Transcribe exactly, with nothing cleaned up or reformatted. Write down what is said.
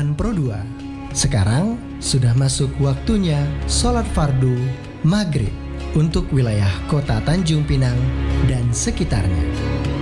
Bulan Pro dua. Sekarang sudah masuk waktunya sholat fardu maghrib untuk wilayah kota Tanjung Pinang dan sekitarnya.